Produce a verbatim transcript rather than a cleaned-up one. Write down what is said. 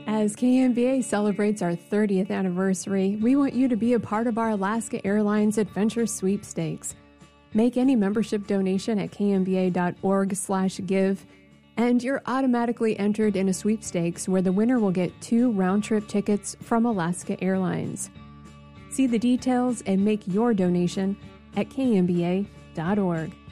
As K M B A celebrates our thirtieth anniversary, we want you to be a part of our Alaska Airlines Adventure Sweepstakes. Make any membership donation at kmba.org slash give, and you're automatically entered in a sweepstakes where the winner will get two round-trip tickets from Alaska Airlines. See the details and make your donation at k m b a dot org.